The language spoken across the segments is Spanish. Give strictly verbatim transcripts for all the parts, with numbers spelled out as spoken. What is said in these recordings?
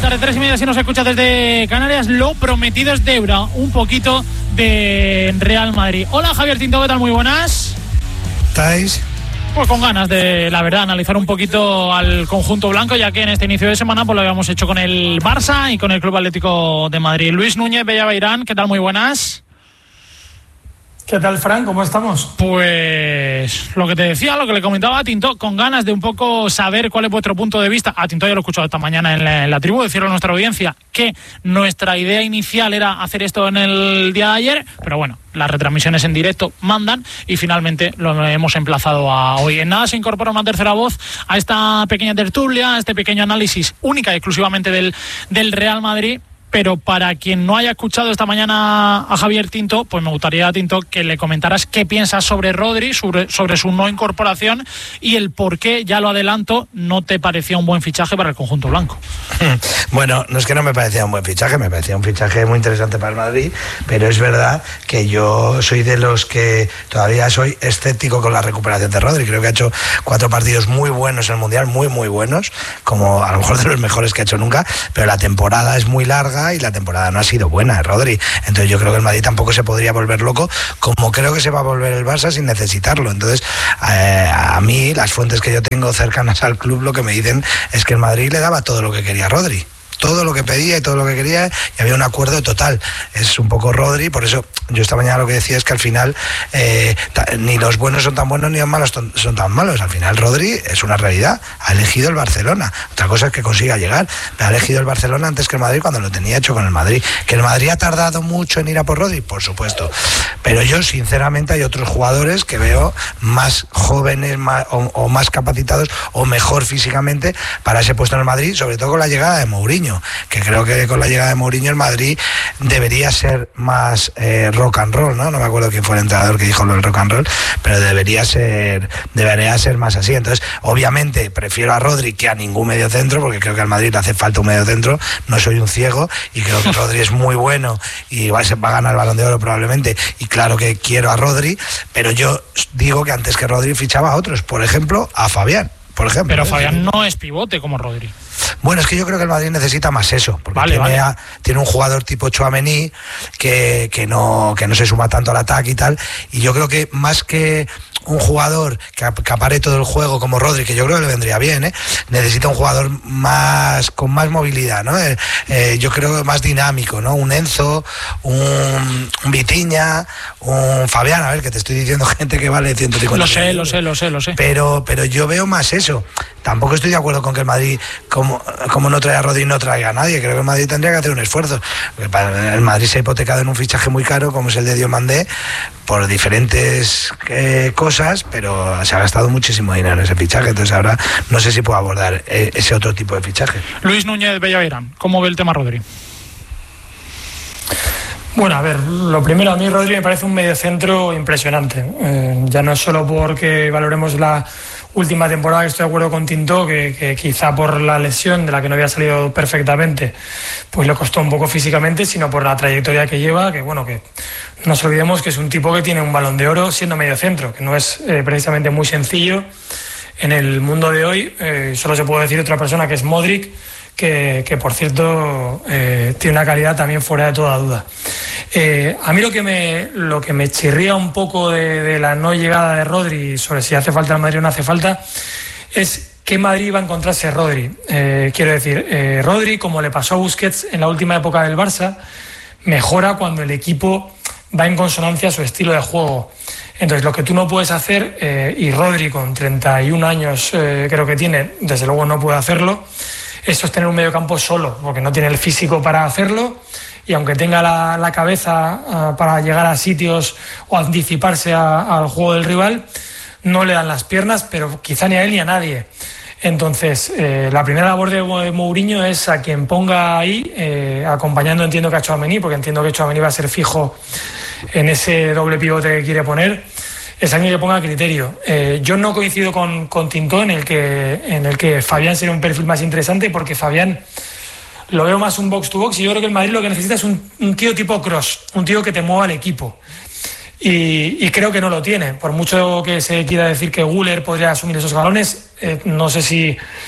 tarde, tres y media, si nos escucha desde Canarias. Lo prometido es deuda, un poquito de Real Madrid. Hola, Javier Tinto, ¿qué tal? Muy buenas. ¿Estáis? Pues con ganas de, la verdad, analizar un poquito al conjunto blanco, ya que en este inicio de semana pues lo habíamos hecho con el Barça y con el Club Atlético de Madrid. Luis Núñez, Bellaveirán, ¿qué tal? Muy buenas. ¿Qué tal, Fran? ¿Cómo estamos? Pues lo que te decía, lo que le comentaba a Tinto, con ganas de un poco saber cuál es vuestro punto de vista. A Tinto ya lo he escuchado esta mañana en la, en la tribu, decirle a nuestra audiencia que nuestra idea inicial era hacer esto en el día de ayer, pero bueno, las retransmisiones en directo mandan y finalmente lo hemos emplazado a hoy. En nada se incorpora una tercera voz a esta pequeña tertulia, a este pequeño análisis única y exclusivamente del, del Real Madrid. Pero para quien no haya escuchado esta mañana a Javier Tinto, pues me gustaría, Tinto, que le comentaras qué piensas sobre Rodri, sobre, sobre su no incorporación y el por qué, ya lo adelanto, no te parecía un buen fichaje para el conjunto blanco. Bueno, no es que no me parecía un buen fichaje, me parecía un fichaje muy interesante para el Madrid, pero es verdad que yo soy de los que todavía soy escéptico con la recuperación de Rodri. Creo que ha hecho cuatro partidos muy buenos en el Mundial, muy, muy buenos, como a lo mejor de los mejores que ha hecho nunca, pero la temporada es muy larga y la temporada no ha sido buena, Rodri. Entonces yo creo que el Madrid tampoco se podría volver loco, como creo que se va a volver el Barça sin necesitarlo. Entonces eh, a mí, las fuentes que yo tengo cercanas al club, lo que me dicen es que el Madrid le daba todo lo que quería a Rodri, todo lo que pedía y todo lo que quería, y había un acuerdo total. Es un poco Rodri, por eso yo esta mañana lo que decía es que al final eh, ta, ni los buenos son tan buenos ni los malos ton, son tan malos. Al final Rodri es una realidad, ha elegido el Barcelona. Otra cosa es que consiga llegar, pero ha elegido el Barcelona antes que el Madrid cuando lo tenía hecho con el Madrid. ¿Que el Madrid ha tardado mucho en ir a por Rodri? Por supuesto, pero yo sinceramente hay otros jugadores que veo más jóvenes más, o, o más capacitados o mejor físicamente para ese puesto en el Madrid, sobre todo con la llegada de Mourinho, que creo que con la llegada de Mourinho el Madrid debería ser más eh, rock and roll, ¿no? No me acuerdo quién fue el entrenador que dijo lo del rock and roll, pero debería ser debería ser más así. Entonces, obviamente, prefiero a Rodri que a ningún mediocentro, porque creo que al Madrid le hace falta un mediocentro, no soy un ciego, y creo que Rodri es muy bueno y va a, ser, va a ganar el Balón de Oro probablemente, y claro que quiero a Rodri, pero yo digo que antes que Rodri fichaba a otros, por ejemplo, a Fabián. Por ejemplo, pero Fabián no es pivote como Rodri. Bueno, es que yo creo que el Madrid necesita más eso, porque vale, tiene, vale. A, tiene un jugador tipo Tchouaméni que, que, no, que no se suma tanto al ataque y tal, y yo creo que más que un jugador que acapare todo el juego como Rodri, que yo creo que le vendría bien, ¿eh? Necesita un jugador más con más movilidad, ¿no? Eh, eh, yo creo que más dinámico, ¿no? Un Enzo, un, un Vitinha, un Fabián, a ver, que te estoy diciendo gente que vale ciento cincuenta. Lo sé, lo sé, lo sé, lo sé. Pero, pero yo veo más eso. Tampoco estoy de acuerdo con que el Madrid, como, como no trae a Rodri, no traiga a nadie. Creo que el Madrid tendría que hacer un esfuerzo. El Madrid se ha hipotecado en un fichaje muy caro, como es el de Diomandé, por diferentes eh, cosas, pero se ha gastado muchísimo dinero en ese fichaje. Entonces ahora no sé si puedo abordar eh, ese otro tipo de fichaje. Luis Núñez, Bellaveirán, ¿cómo ve el tema Rodri? Bueno, a ver, lo primero, a mí Rodri me parece un mediocentro impresionante. Eh, ya no es solo porque valoremos la última temporada, que estoy de acuerdo con Tinto, que, que quizá por la lesión de la que no había salido perfectamente, pues le costó un poco físicamente, sino por la trayectoria que lleva, que bueno, que no nos olvidemos que es un tipo que tiene un Balón de Oro siendo mediocentro, que no es eh, precisamente muy sencillo en el mundo de hoy. Eh, solo se puede decir otra persona, que es Modric, que, que por cierto eh, tiene una calidad también fuera de toda duda. Eh, a mí lo que me lo que me chirría un poco de, de la no llegada de Rodri, sobre si hace falta el Madrid o no hace falta, es qué Madrid va a encontrarse Rodri. Eh, quiero decir, eh, Rodri, como le pasó a Busquets en la última época del Barça, mejora cuando el equipo va en consonancia a su estilo de juego. Entonces, lo que tú no puedes hacer, eh, y Rodri con treinta y un años eh, creo que tiene, desde luego no puede hacerlo, es sostener un mediocampo solo, porque no tiene el físico para hacerlo, y aunque tenga la, la cabeza uh, para llegar a sitios o anticiparse a, al juego del rival, no le dan las piernas, pero quizá ni a él ni a nadie. Entonces, eh, la primera labor de Mourinho es a quien ponga ahí, eh, acompañando, entiendo que a Tchouaméni, porque entiendo que Tchouaméni va a ser fijo en ese doble pivote que quiere poner, es alguien que ponga a criterio. Eh, yo no coincido con, con Tinto en el, que, en el que Fabián sería un perfil más interesante, porque Fabián lo veo más un box to box, y yo creo que el Madrid lo que necesita es un, un tío tipo Kroos, un tío que te mueva el equipo. Y, y creo que no lo tiene. Por mucho que se quiera decir que Güler podría asumir esos galones, eh, no sé si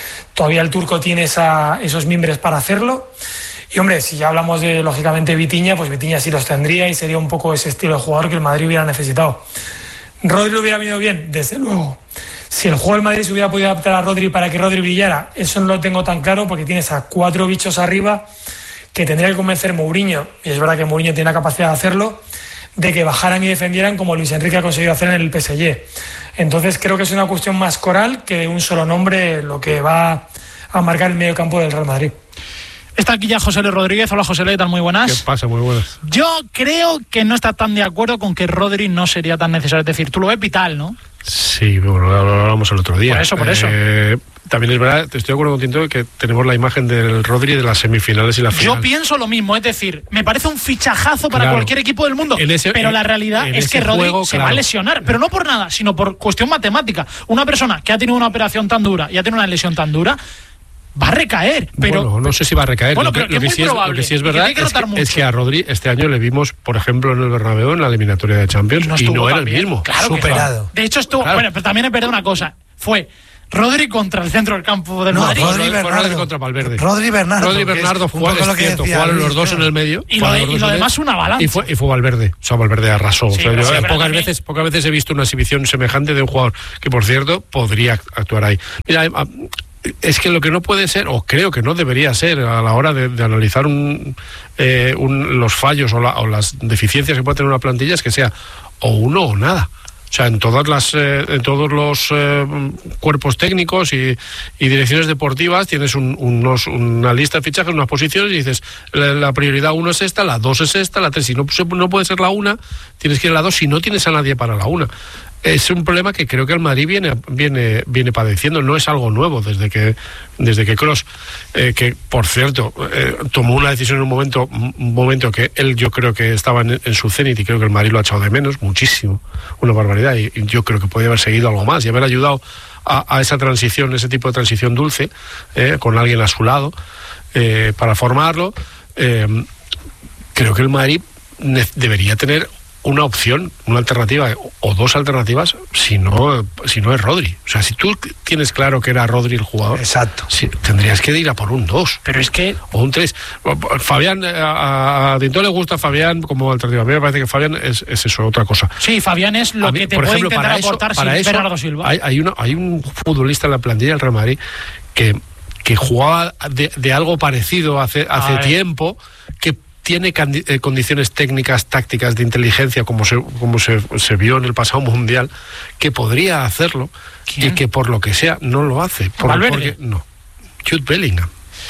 todavía el turco tiene esa, esos mimbres para hacerlo. Y hombre, si ya hablamos de, lógicamente, Vitinha, pues Vitinha sí los tendría y sería un poco ese estilo de jugador que el Madrid hubiera necesitado. ¿Rodri hubiera venido bien? Desde luego. Si el juego del Madrid se hubiera podido adaptar a Rodri para que Rodri brillara, eso no lo tengo tan claro, porque tienes a cuatro bichos arriba que tendría que convencer Mourinho, y es verdad que Mourinho tiene la capacidad de hacerlo, de que bajaran y defendieran como Luis Enrique ha conseguido hacer en el P S G. Entonces creo que es una cuestión más coral que un solo nombre lo que va a marcar el medio campo del Real Madrid. Está aquí ya José Luis Rodríguez. Hola, José Luis, ¿qué tal? Muy buenas. ¿Qué pasa? Muy buenas. Yo creo que no está tan de acuerdo con que Rodri no sería tan necesario. Es decir, tú lo ves vital, ¿no? Sí, bueno, lo hablamos el otro día. Por eso, por eh, eso. También es verdad, estoy de acuerdo con Tinto, que tenemos la imagen del Rodri de las semifinales y la final. Yo pienso lo mismo, es decir, me parece un fichajazo para Claro. cualquier equipo del mundo, ese, pero en, la realidad es que Rodri juego, se claro. va a lesionar, pero no por nada, sino por cuestión matemática. Una persona que ha tenido una operación tan dura y ha tenido una lesión tan dura, va a recaer, pero... Bueno, no sé si va a recaer. Bueno, lo que, pero que lo que es muy sí es, probable, lo que sí es y que verdad tiene que es, que, rotar mucho. es que a Rodri este año le vimos, por ejemplo, en el Bernabéu, en la eliminatoria de Champions, Y no y estuvo no era tan el bien. mismo. Claro que Superado. no. De hecho estuvo... Claro. Bueno, pero también he perdido una cosa. Fue Rodri contra el centro del campo del No, Madrid. Rodri Fue Bernardo. Rodri contra Valverde. Rodri Bernardo. Rodri que es Bernardo un fue, poco lo es que cierto, decía jugaron Luis, los dos claro. en el medio. Y lo, jugaron de- los y dos lo en el- demás una avalancha. Y fue, y fue Valverde. O sea, Valverde arrasó. Sí, O sea, pero yo sí, pero pocas, también- veces, pocas veces he visto una exhibición semejante de un jugador que, por cierto, podría actuar ahí. Mira, a- es que lo que no puede ser, o creo que no debería ser, a la hora de, de analizar un, eh, un, los fallos o, la, o las deficiencias que puede tener una plantilla, es que sea o uno o nada. O sea, en todas las, eh, en todos los eh, cuerpos técnicos y, y direcciones deportivas tienes un, unos, una lista de fichajes, unas posiciones y dices, la, la prioridad uno es esta, la dos es esta, la tres. Si no, no puede ser la una, tienes que ir a la dos si no tienes a nadie para la una. Es un problema que creo que el Madrid viene viene viene padeciendo, no es algo nuevo desde que desde que Kroos, eh, que por cierto eh, tomó una decisión en un momento un momento que él yo creo que estaba en, en su cenit y creo que el Madrid lo ha echado de menos muchísimo, una barbaridad, y, y yo creo que podría haber seguido algo más y haber ayudado a, a esa transición, ese tipo de transición dulce, eh, con alguien a su lado, eh, para formarlo. Eh, creo que el Madrid ne- debería tener una opción, una alternativa o dos alternativas, si no, si no es Rodri. O sea, si tú tienes claro que era Rodri el jugador, Exacto. si, tendrías que ir a por un dos. Pero es que... O un tres. Fabián, a, a Tinto le gusta Fabián como alternativa. A mí me parece que Fabián es, es eso, otra cosa. Sí, Fabián es lo A mí, que te por puede ejemplo, intentar para eso- aportar para sin eso Bernardo Silva. Hay, hay, uno, hay un futbolista en la plantilla del Real Madrid que, que jugaba de, de algo parecido hace, hace ver. tiempo, que tiene candi- eh, condiciones técnicas, tácticas, de inteligencia, como se como se, se vio en el pasado mundial, que podría hacerlo. ¿Quién? Y que por lo que sea no lo hace. Por, ¿Valverde? porque, no. Jude Bellingham.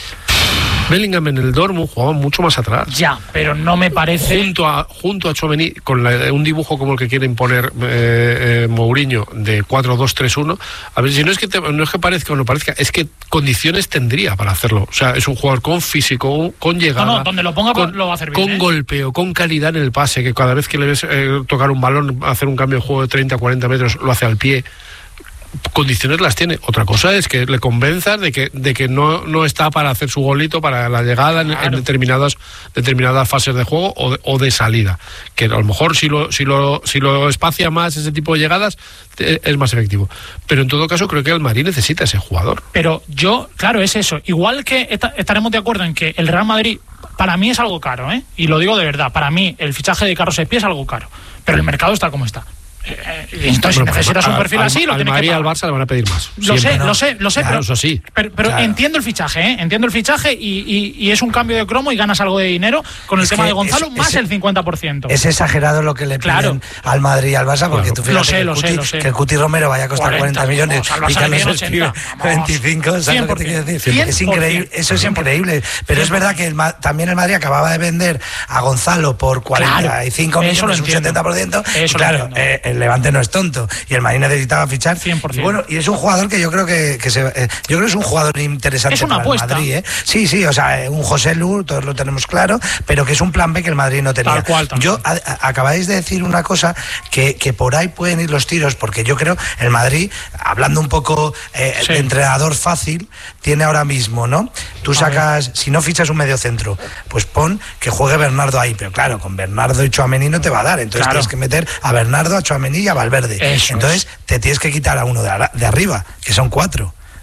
Bellingham en el Dortmund jugaba mucho más atrás. Ya, pero no me parece... Junto a junto a Tchouaméni, con la- un dibujo como el que quiere imponer eh, eh, Mourinho de cuatro dos tres uno. A ver, si no es que te- no es que parezca o no parezca, es que condiciones tendría para hacerlo. O sea, es un jugador con físico, con llegada, No, no, donde lo ponga, con, lo va a hacer bien, con ¿eh? golpeo, con calidad en el pase, que cada vez que le ves eh, tocar un balón, hacer un cambio de juego de treinta cuarenta metros, lo hace al pie. Condiciones las tiene. Otra cosa es que le convenzas de que de que no, no está para hacer su golito, para la llegada en, Claro. en determinadas determinadas fases de juego o de, o de salida, que a lo mejor si lo si lo si lo espacia más ese tipo de llegadas eh, es más efectivo, pero en todo caso creo que el Madrid necesita ese jugador. Pero yo, claro, es eso. Igual que esta- estaremos de acuerdo en que el Real Madrid, para mí es algo caro, ¿eh? Y lo digo de verdad, para mí el fichaje de Carlos Espí es algo caro, pero el mercado está como está. Eh, eh, entonces, Bueno, si necesitas pues, un perfil al, así, lo al tienes Madrid que y al pagar. Barça le van a pedir más. Lo Siempre, sé, ¿no? lo sé, lo sé, Claro, pero, eso sí. pero, pero Claro. entiendo el fichaje, ¿eh? Entiendo el fichaje y, y- y es un cambio de cromo y ganas algo de dinero con el Es tema que de Gonzalo, es- más es- el cincuenta por ciento. Es exagerado lo que le piden Claro. al Madrid y al Barça, porque Claro. tú fíjate Lo sé, que, el lo sé, Cuti, lo sé. que el Cuti Romero vaya a costar cuarenta, cuarenta millones vamos, al y Barça le Carlos piden Espí ochenta, vamos. veinticinco, ¿sabes lo que te quiero decir? cien por Es ciento. increíble, eso es cien por ciento. increíble. Pero es verdad que el Ma- también el Madrid acababa de vender a Gonzalo por cuarenta y cinco Claro, eso lo millones, un entiendo. setenta por ciento. Eso Y lo claro, entiendo. eh, el Levante no es tonto y el Madrid necesitaba fichar. cien por ciento. Y bueno, y es un jugador que yo creo que, que se, eh, yo creo que es un jugador interesante Es una para apuesta. el Madrid, ¿eh? Sí, sí, o sea, eh, un José Lu, todos lo tenemos claro, pero que es un plan B que el Madrid no tenía. Tal cual, tal yo cual. a- a- acabáis de decir una cosa que, que por ahí pueden ir los tiros, porque yo creo el Madrid, hablando un poco eh, Sí. de entrenador fácil, tiene ahora mismo, ¿no? Tú A sacas, si no fichas un medio centro, pues pon que juegue Bernardo ahí, pero claro, con Bernardo y Tchouaméni no te va a dar, entonces Claro. tienes que meter a Bernardo, a Tchouaméni y a Valverde. Eso entonces te tienes que quitar a uno de, ara- de arriba, que son cuatro.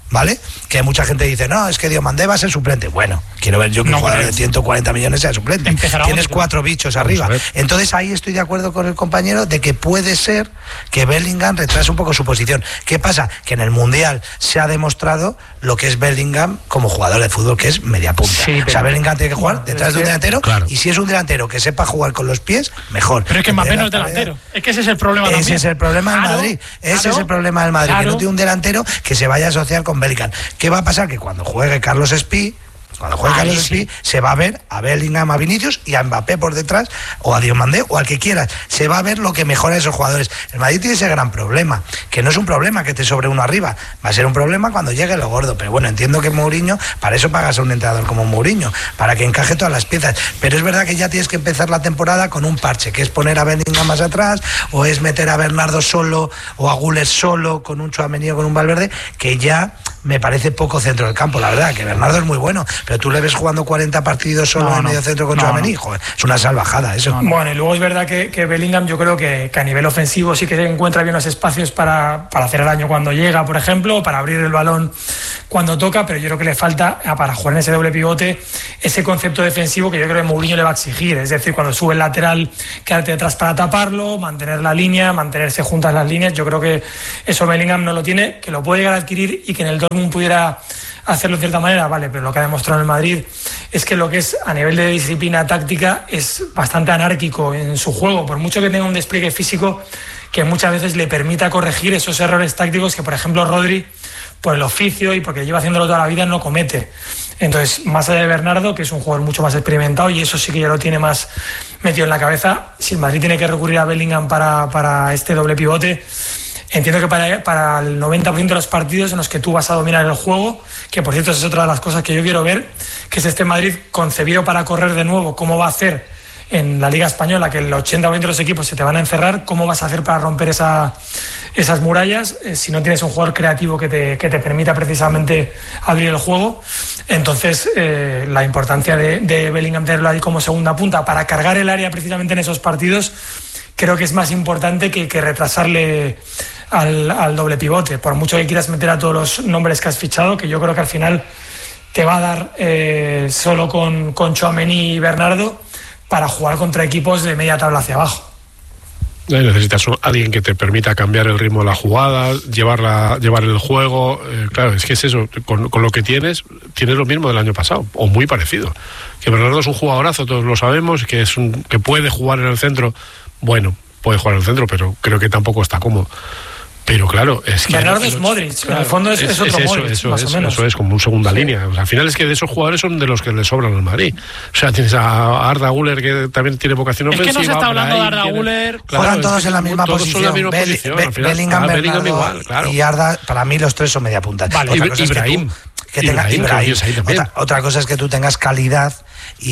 ¿vale? Que mucha gente dice, no, es que Diomandé va a ser suplente. Bueno, quiero ver yo que no, un jugador de ciento cuarenta millones sea suplente. Tienes cuatro bichos arriba. Entonces ahí estoy de acuerdo con el compañero de que puede ser que Bellingham retrase un poco su posición. ¿Qué pasa? Que en el Mundial se ha demostrado lo que es Bellingham como jugador de fútbol, que es media punta. Sí, pero... O sea, Bellingham tiene que jugar no, detrás de un delantero, claro. Y si es un delantero que sepa jugar con los pies, mejor. Pero es que Mbappé no es delantero. Es que ese es el problema ese también. Es el problema del claro, Madrid. Ese claro, es el problema del Madrid, claro. Que no tiene un delantero que se vaya a asociar con Bellingham. ¿Qué va a pasar? Que cuando juegue Carlos Espí, cuando juegue Ay, Carlos sí. Espí, se va a ver a Bellingham, a Vinicius y a Mbappé por detrás, o a Diomandé, o al que quieras. Se va a ver lo que mejora a esos jugadores. El Madrid tiene ese gran problema, que no es un problema que te sobre uno arriba, va a ser un problema cuando llegue lo gordo. Pero bueno, entiendo que Mourinho, para eso pagas a un entrenador como Mourinho, para que encaje todas las piezas. Pero es verdad que ya tienes que empezar la temporada con un parche, que es poner a Bellingham más atrás, o es meter a Bernardo solo, o a Güler solo, con un Tchouaméni o con un Valverde, que ya me parece poco centro del campo, la verdad, que Bernardo es muy bueno, pero tú le ves jugando cuarenta partidos solo no, en no, medio centro con no, Tchouaméni, no. Joder, es una salvajada eso. No, no. Bueno, y luego es verdad que, que Bellingham yo creo que, que a nivel ofensivo sí que encuentra bien los espacios para, para hacer el daño cuando llega, por ejemplo, para abrir el balón cuando toca, pero yo creo que le falta, para jugar en ese doble pivote, ese concepto defensivo que yo creo que Mourinho le va a exigir, es decir, cuando sube el lateral, quedarte detrás para taparlo, mantener la línea, mantenerse juntas las líneas. Yo creo que eso Bellingham no lo tiene, que lo puede llegar a adquirir y que en el Dortmund pudiera hacerlo de cierta manera, vale, pero lo que ha demostrado en el Madrid es que lo que es a nivel de disciplina táctica es bastante anárquico en su juego, por mucho que tenga un despliegue físico que muchas veces le permita corregir esos errores tácticos que, por ejemplo, Rodri, por el oficio y porque lleva haciéndolo toda la vida, no comete. Entonces, más allá de Bernardo, que es un jugador mucho más experimentado y eso sí que ya lo tiene más metido en la cabeza, si el Madrid tiene que recurrir a Bellingham para, para este doble pivote, entiendo que para, para el noventa por ciento de los partidos en los que tú vas a dominar el juego, que por cierto es otra de las cosas que yo quiero ver, que es este Madrid concebido para correr de nuevo, cómo va a hacer en la Liga Española, que el ochenta por ciento de los equipos se te van a encerrar, cómo vas a hacer para romper esa, esas murallas eh, si no tienes un jugador creativo que te, que te permita precisamente abrir el juego. Entonces eh, la importancia de, de Bellingham tenerlo ahí como segunda punta para cargar el área precisamente en esos partidos creo que es más importante que, que retrasarle al, al doble pivote, por mucho que quieras meter a todos los nombres que has fichado, que yo creo que al final te va a dar eh, solo con, con Tchouaméni y Bernardo para jugar contra equipos de media tabla hacia abajo. Necesitas a alguien que te permita cambiar el ritmo de la jugada, llevarla, llevar el juego. Eh, claro, es que es eso, con, con lo que tienes, tienes lo mismo del año pasado, o muy parecido. Que Bernardo es un jugadorazo, todos lo sabemos, que es un, que puede jugar en el centro. Bueno, puede jugar en el centro, pero creo que tampoco está cómodo. Pero claro, es que... Bernardo es Modric, claro, en el fondo es, es, es otro es eso, Modric, eso, más es, o menos. Eso es, como un segunda sí. línea. O sea, al final es que de esos jugadores son de los que le sobran al Madrid. O sea, tienes a Arda Güler, que también tiene vocación ofensiva. Es que no se está hablando de Arda Güler. Claro, juegan todos en la misma todos posición. Son la misma Bell, posición. Be- al final, Bellingham, ah, Bernardo Bellingham igual, claro. Y Arda, para mí los tres son media punta. Vale, otra cosa Ibrahim. Es que, tú, que tenga, Ibrahim. Ibrahim. Otra, otra cosa es que tú tengas calidad y,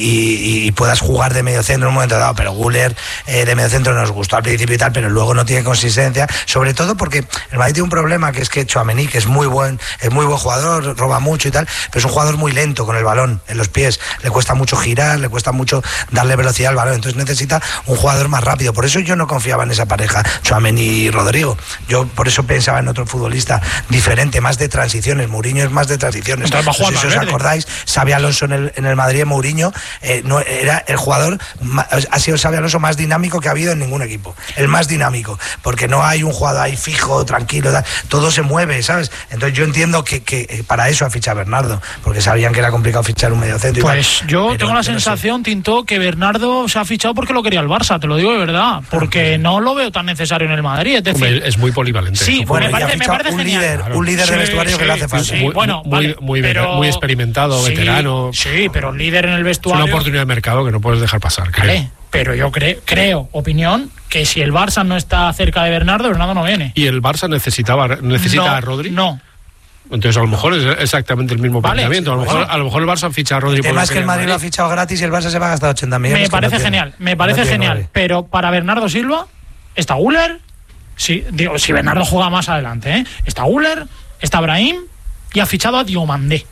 y, y, y puedas jugar de medio centro en un momento dado, pero Güler eh, de medio centro nos gustó al principio y tal, pero luego no tiene consistencia, sobre todo porque el Madrid tiene un problema, que es que Tchouaméni, que es muy buen, es muy buen jugador, roba mucho y tal, pero es un jugador muy lento con el balón en los pies, le cuesta mucho girar, le cuesta mucho darle velocidad al balón, entonces necesita un jugador más rápido. Por eso yo no confiaba en esa pareja, Tchouaméni y Rodrigo. Yo por eso pensaba en otro futbolista diferente, más de transiciones. Mourinho es más de transiciones. No sé si os acordáis, Xabi Alonso en el, en el Madrid, Mourinho eh, no, era el jugador, ha sido Xabi Alonso más dinámico que ha habido en ningún equipo, el más dinámico, porque no hay un jugador ahí fijo, tranquilo, todo se mueve, ¿sabes? Entonces yo entiendo que, que para eso ha fichado Bernardo, porque sabían que era complicado fichar un mediocentro. Pues y yo pero, tengo la sensación, sé. Tinto, que Bernardo se ha fichado porque lo quería el Barça, te lo digo de verdad, porque no lo veo tan necesario en el Madrid, es decir... Es muy polivalente. Sí, bueno, me parece, me parece un genial. Líder, claro. Un líder sí, de vestuario sí, que le hace falta. Sí, sí. Muy, bueno, muy, vale, muy, pero, muy experimentado, sí, veterano. Sí, pero líder en el vestuario... Es una oportunidad de mercado que no puedes dejar pasar, creo. Vale, pero yo cre- creo, opinión, que si el Barça no está cerca de Bernardo, Bernardo no viene. ¿Y el Barça necesitaba necesita no, a Rodri? No. Entonces a lo mejor es exactamente el mismo vale, planteamiento. A lo, mejor, a lo mejor el Barça ficha a Rodri. El tema es que el Madrid lo ha fichado gratis y el Barça se va a gastar ochenta millones. Me parece no genial, me parece no genial. Rodri. Pero para Bernardo Silva está Güler, si, digo, si Bernardo juega más adelante, ¿eh? Está Güler, está Brahim y ha fichado a Diomandé.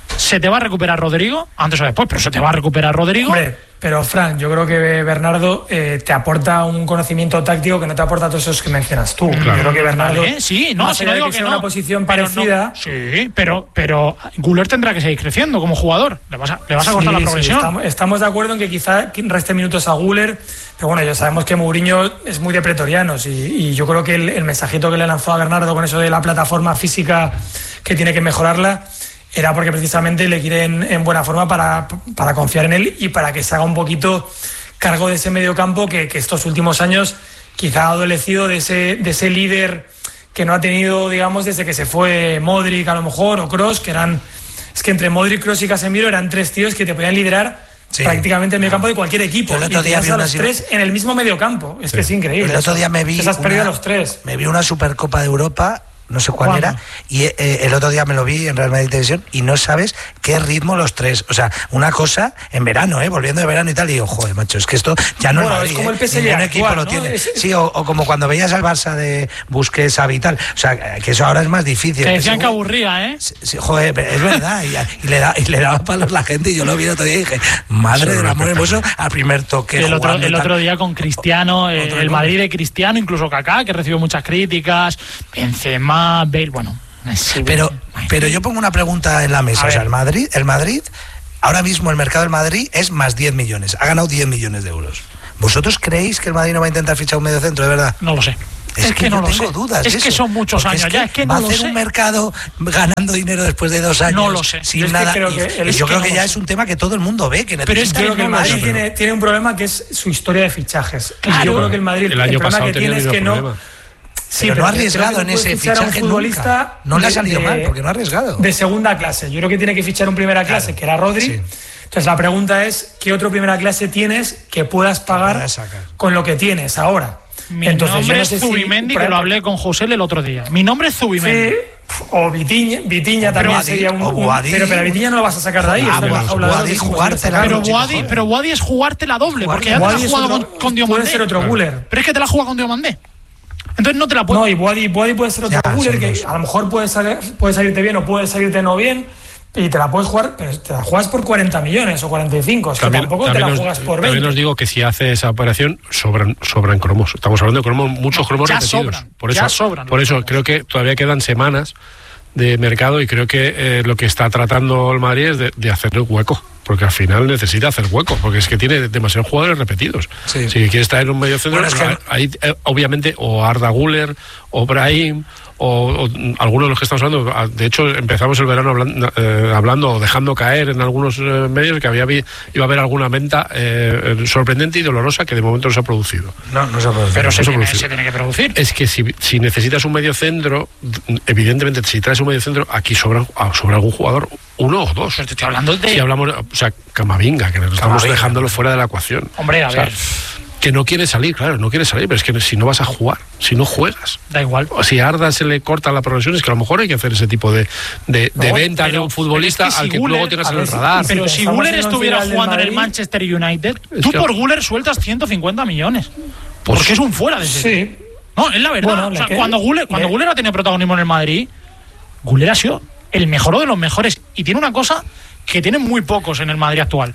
se te va a recuperar Rodrigo, antes o después, pero se te va a recuperar Rodrigo. Hombre, pero Fran, yo creo que Bernardo eh, te aporta un conocimiento táctico que no te aporta todos esos que mencionas tú. Claro. Yo creo que Bernardo, vale, sí, no, si no digo que, que no, una posición pero parecida. No, sí, pero, pero Güler tendrá que seguir creciendo como jugador. Le vas a, le vas a cortar sí, la progresión. Sí, estamos, estamos de acuerdo en que quizá reste minutos a Güler, pero bueno, ya sabemos que Mourinho es muy de pretorianos y, y yo creo que el, el mensajito que le lanzó a Bernardo con eso de la plataforma física que tiene que mejorarla era porque precisamente le quieren en buena forma para, para confiar en él y para que se haga un poquito cargo de ese mediocampo que, que estos últimos años quizá ha adolecido de ese, de ese líder que no ha tenido, digamos, desde que se fue Modric a lo mejor o Kroos, que eran, es que entre Modric, Kroos y Casemiro eran tres tíos que te podían liderar sí. prácticamente el mediocampo de cualquier equipo. El otro día y vi a una los tres en el mismo mediocampo, es sí. que es increíble. El otro día me vi, has perdido una, los tres. me vi una Supercopa de Europa, no sé cuál ¿Cuándo? era, y eh, el otro día me lo vi en Real Madrid Televisión y no sabes qué ritmo los tres, o sea, una cosa en verano, eh, volviendo de verano y tal, y digo, joder, macho, es que esto ya no bueno, es, es como el P S G ningún actual, equipo ¿no? lo tiene, es... sí, o, o como cuando veías al Barça de Busquets, Xavi y tal, o sea, que eso ahora es más difícil. Que decían Ese, que aburría, ¿eh? Sí, joder, es verdad, y, y, le da, y le daba palos la gente, y yo lo vi el otro día y dije, madre del amor hermoso, al primer toque. El otro, el otro día con Cristiano, eh, el Madrid de Cristiano, incluso Kaká, que recibió muchas críticas, Benzema, Bale, bueno. Sí, pero, pero yo pongo una pregunta en la mesa. O sea, el Madrid, el Madrid, ahora mismo el mercado del Madrid es más diez millones. Ha ganado diez millones de euros. ¿Vosotros creéis que el Madrid no va a intentar fichar un medio centro, de verdad? No lo sé. Es, es que, que no yo lo tengo sé. dudas. Es de que eso. son muchos Porque años es que ya. Es que va no a lo hacer sé. un mercado ganando dinero después de dos años. No lo sé. Sin yo nada. Creo que y, el, y yo que creo no que ya sé. es un tema que todo el mundo ve. Que pero es que creo que el Madrid no tiene, tiene un problema que es su historia de fichajes. Claro. Yo creo que el Madrid, el, el, año el problema pasado que tiene es que problema. no. Sí, pero, pero no ha que arriesgado que en ese fichaje nunca. No le ha salido de, mal porque no ha arriesgado. De segunda clase. Yo creo que tiene que fichar un primera clase, claro, que era Rodri. Sí. Entonces la pregunta es, ¿qué otro primera clase tienes que puedas pagar con lo que tienes ahora? Mi Entonces, nombre no es sé Zubimendi, si, que lo hablé con José el otro día. Mi nombre es Zubimendi. Sí, o Vitiña, Vitiña también Boadi, sería un, un Boadi, pero, pero a Vitiña no lo vas a sacar de ahí. Ah, Está bueno, Boadi jugártela. Pero Boadi, pero Boadi es jugarte la doble, porque ya te la has jugado con, con Diomandé. Puede ser otro claro. Güler. Pero es que te la juega con Diomandé. Entonces no te la puedo. No, y Boadi, Boadi puede ser otro Güler que a lo mejor puede, salir, puede salirte bien o puede salirte no bien. Y te la puedes jugar, pero te la juegas por cuarenta millones o cuarenta y cinco. Es también, que tampoco también te la juegas os, por veinte. También os digo que si hace esa operación, sobran, sobran cromos. Estamos hablando de cromos, muchos cromos ya repetidos. Sobran, por eso, ya sobran. Por eso creo que todavía quedan semanas de mercado y creo que eh, lo que está tratando el Madrid es de, de hacer el hueco. Porque al final necesita hacer hueco, porque es que tiene demasiados jugadores repetidos. Sí. Si quieres traer un medio centro, bueno, es que... ahí eh, obviamente o Arda Güler, o Brahim, o, o algunos de los que estamos hablando. De hecho, empezamos el verano hablando, eh, hablando o dejando caer en algunos eh, medios que había iba a haber alguna venta eh, sorprendente y dolorosa que de momento no se ha producido. No, no se ha producido. Pero no se, se, tiene, se tiene que producir. Es que si, si necesitas un medio centro, evidentemente, si traes un medio centro, aquí sobra, sobra algún jugador, uno o dos. Pero te estoy hablando de... Si hablamos, o sea, Camavinga, que nos estamos Camavinga. dejándolo fuera de la ecuación. Hombre, a o sea, ver... Que no quiere salir, claro, no quiere salir, pero es que si no vas a jugar, si no juegas. Da igual. O si a Arda se le corta la progresión, es que a lo mejor hay que hacer ese tipo de, de, de no, venta pero, de un futbolista es que si al que Güler, luego tengas en el radar. Pero si Güler estuviera jugando en el Manchester United, es tú que... por Güler sueltas ciento cincuenta millones. Pues, porque es un fuera de ese. Sí. No, es la verdad. Bueno, o sea, cuando Güler, cuando Güler ha tenido protagonismo en el Madrid, Güler ha sido el mejor de los mejores. Y tiene una cosa que tienen muy pocos en el Madrid actual.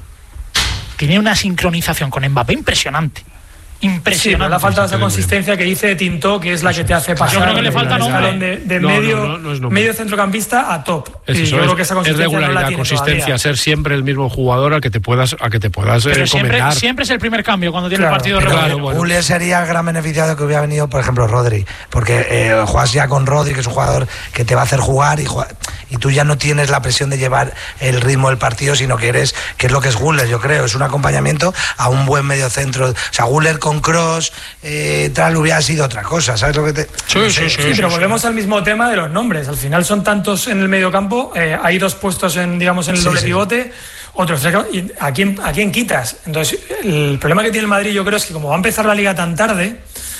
Tiene una sincronización con Mbappé impresionante. Impresionante. Sí, la falta de esa consistencia que dice Tintó, que es la que te hace pasar. Yo creo que le falta nombre. De, de no, medio, no, no, no medio centrocampista a top. Es y eso, yo es, creo que esa consistencia es regularidad, no la consistencia, todavía. ser siempre el mismo jugador al que te puedas, a que te puedas Pero eh, siempre, comentar. siempre es el primer cambio cuando tiene claro, el partido de claro, regular. bueno. Güler sería el gran beneficiado que hubiera venido, por ejemplo, Rodri, porque eh, juegas ya con Rodri, que es un jugador que te va a hacer jugar y, jugar, y tú ya no tienes la presión de llevar el ritmo del partido, sino que eres, que es lo que es Güler, yo creo, es un acompañamiento a un buen medio centro. O sea, Güler con Kroos, eh, tal, hubiera sido otra cosa, ¿sabes lo que te...? Sí, sí, sí, sí, sí, pero sí, volvemos sí. al mismo tema de los nombres. Al final son tantos en el mediocampo, eh, hay dos puestos en, digamos, en el sí, doble sí. pivote, otros y ¿a quién, ¿a quién quitas? Entonces, el problema que tiene el Madrid, yo creo, es que como va a empezar la liga tan tarde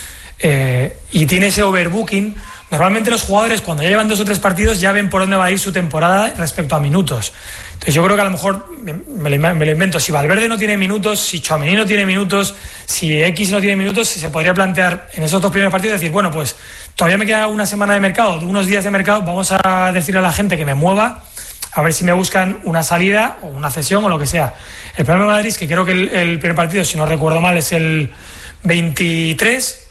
eh, y tiene ese overbooking, normalmente los jugadores cuando ya llevan dos o tres partidos ya ven por dónde va a ir su temporada respecto a minutos. Entonces yo creo que a lo mejor, me lo, me lo invento, si Valverde no tiene minutos, si Tchouaméni no tiene minutos, si X no tiene minutos, se podría plantear en esos dos primeros partidos decir, bueno, pues todavía me queda una semana de mercado, unos días de mercado, vamos a decirle a la gente que me mueva a ver si me buscan una salida o una cesión o lo que sea. El problema de Madrid es que creo que el, el primer partido, si no recuerdo mal, es el veintitrés,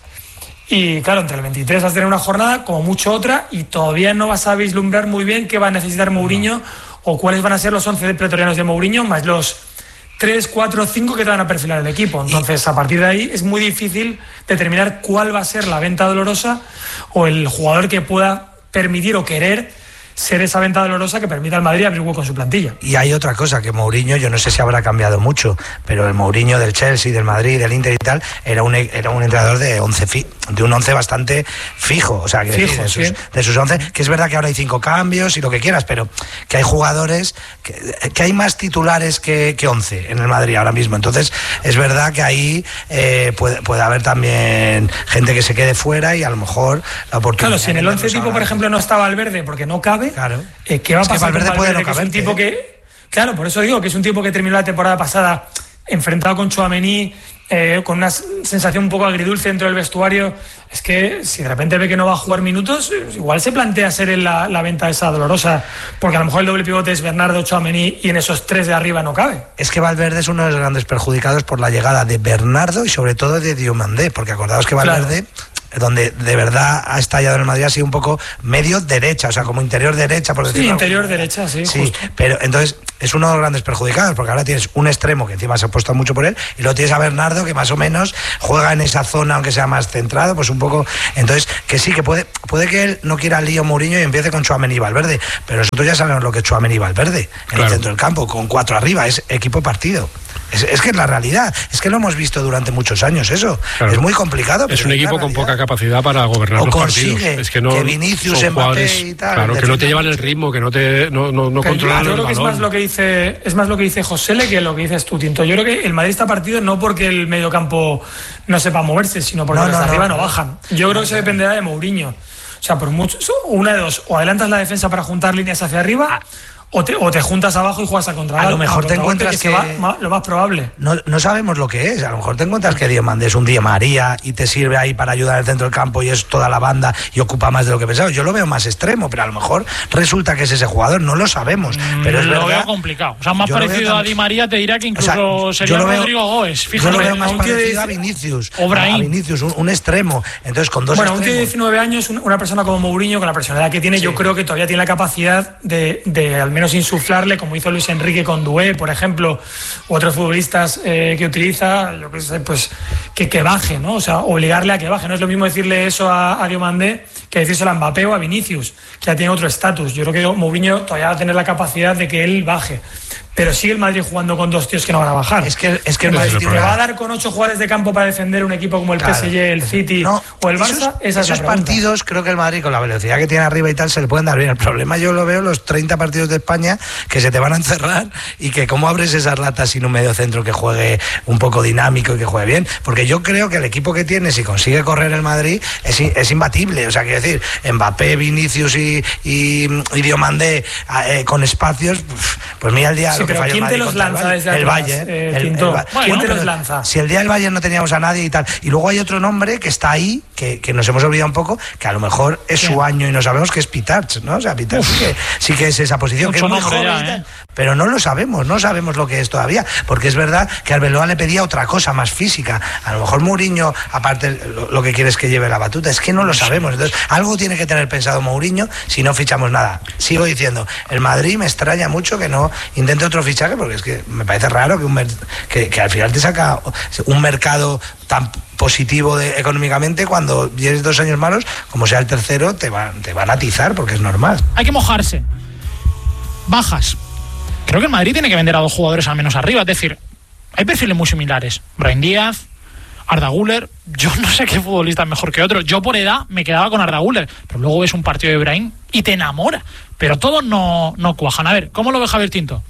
y claro, entre el veintitrés vas a tener una jornada, como mucho otra, y todavía no vas a vislumbrar muy bien qué va a necesitar Mourinho no. o cuáles van a ser los once pretorianos de Mourinho, más los tres, cuatro, cinco que te van a perfilar el equipo. Entonces, a partir de ahí es muy difícil determinar cuál va a ser la venta dolorosa o el jugador que pueda permitir o querer ser esa venta dolorosa que permita al Madrid abrir hueco en su plantilla. Y hay otra cosa, que Mourinho, yo no sé si habrá cambiado mucho, pero el Mourinho del Chelsea, del Madrid, del Inter y tal, era un, era un entrenador de once fi, de un once bastante fijo, o sea, que fijo, de, sus, sí. de sus once, que es verdad que ahora hay cinco cambios y lo que quieras, pero que hay jugadores, que, que hay más titulares que, que once en el Madrid ahora mismo. Entonces, es verdad que ahí eh, puede, puede haber también gente que se quede fuera y a lo mejor la oportunidad... Claro, si en el once tipo, por ejemplo, no está Valverde porque no cabe, claro. eh, ¿qué va a pasar? Es que Valverde, con puede Valverde, no que es un caberte, tipo ¿eh? que, claro, por eso digo que es un tipo que terminó la temporada pasada enfrentado con Tchouaméni, eh, con una sensación un poco agridulce dentro del vestuario. Es que si de repente ve que no va a jugar minutos, igual se plantea ser en la, la venta esa dolorosa, porque a lo mejor el doble pivote es Bernardo, Tchouaméni, y en esos tres de arriba no cabe. Es que Valverde es uno de los grandes perjudicados por la llegada de Bernardo y sobre todo de Diomandé, porque acordaos que Valverde... Claro. Donde de verdad ha estallado en el Madrid ha sido un poco medio derecha, o sea, como interior derecha, por decirlo. Sí, interior derecha, sí. Sí, justo. Pero entonces es uno de los grandes perjudicados, porque ahora tienes un extremo que encima se ha puesto mucho por él, y luego tienes a Bernardo que más o menos juega en esa zona, aunque sea más centrado, pues un poco. Entonces, que sí, que puede puede que él no quiera lío Mourinho y empiece con Tchouaméni y Valverde, pero nosotros ya sabemos lo que es Tchouaméni y Valverde en claro. el centro del campo, con cuatro arriba, es equipo partido. Es, es que es la realidad, es que lo hemos visto durante muchos años eso, claro. es muy complicado. Es un equipo con poca capacidad para gobernar o los consigue partidos. Es que no, que Vinicius, Mbappé y tal. Claro, que no te llevan el ritmo, que no te no, no, no controlan yo el creo que balón. Es más lo que dice, es más lo que dice Josele que lo que dices tú, Tinto. Yo creo que el Madrid está partido no porque el mediocampo no sepa moverse, sino porque no, los no, de arriba no, no bajan. Yo no, creo que eso dependerá de Mourinho. O sea, por mucho, una de dos, o adelantas la defensa para juntar líneas hacia arriba, O te, o te juntas abajo y juegas a contra. A lo mejor te encuentras que, que va, ma, lo más probable. No, no sabemos lo que es. A lo mejor te encuentras que Diomandé es un Di María y te sirve ahí para ayudar al centro del campo y es toda la banda y ocupa más de lo que pensaba. Yo lo veo más extremo, pero a lo mejor resulta que es ese jugador. No lo sabemos. Mm, pero es lo verdad, veo complicado. O sea, más parecido a Di María te dirá que incluso o sea, sería veo, Rodrigo Góes. Fíjate, yo lo veo más parecido de, a Vinicius. O a Vinicius, un, un extremo. Entonces, con dos bueno, extremos. un tío de diecinueve años, una persona como Mourinho, con la personalidad que tiene, sí. yo creo que todavía tiene la capacidad de, de al menos insuflarle, como hizo Luis Enrique con Doué, por ejemplo, u otros futbolistas eh, que utiliza, yo qué sé, pues que, que baje, ¿no? O sea, obligarle a que baje. No es lo mismo decirle eso a, a Diomandé que decírselo a Mbappé o a Vinicius, que ya tiene otro estatus. Yo creo que Mourinho todavía va a tener la capacidad de que él baje. Pero sigue el Madrid jugando con dos tíos que no van a bajar. Es que, es que el Madrid Madrid ¿te va a dar con ocho jugadores de campo para defender un equipo como el claro. P S G, el City no, o el Barça? Esos, Esa es esos la partidos, creo que el Madrid, con la velocidad que tiene arriba y tal, se le pueden dar bien. El problema yo lo veo los treinta partidos de España que se te van a encerrar y que cómo abres esas latas sin un medio centro que juegue un poco dinámico y que juegue bien. Porque yo creo que el equipo que tiene, si consigue correr el Madrid, es, es imbatible. O sea, quiero decir, Mbappé, Vinicius y, y, y Diomandé eh, con espacios, pues mira el día sí, lo que falló el Madrid. Lanza desde el atrás, Bayern, eh, el, el, bueno, ¿quién te los lanza? Si el día del Bayern no teníamos a nadie y tal, y luego hay otro nombre que está ahí, que, que nos hemos olvidado un poco, que a lo mejor es su año y no sabemos que es Pitarch, ¿no? O sea, Pitarch sí que, sí que es esa posición, mucho que es muy joven, ya, ¿eh? pero no lo sabemos, no sabemos lo que es todavía, porque es verdad que Arbeloa le pedía otra cosa más física. A lo mejor Mourinho, aparte lo, lo que quiere es que lleve la batuta, es que no lo sabemos. Entonces, algo tiene que tener pensado Mourinho si no fichamos nada. Sigo diciendo, el Madrid me extraña mucho que no intente otro fichaje, porque es que me parece raro que, un mer- que, que al final te saca un mercado tan positivo de, económicamente, cuando tienes dos años malos, como sea el tercero, te, va, te van a atizar, porque es normal. Hay que mojarse. Bajas. Creo que el Madrid tiene que vender a dos jugadores al menos arriba. Es decir, hay perfiles muy similares. Brahim Díaz, Arda Güler. Yo no sé qué futbolista es mejor que otro. Yo por edad me quedaba con Arda Güler, pero luego ves un partido de Brahim y te enamora. Pero todos no, no cuajan. A ver, ¿cómo lo ve Javier Tinto?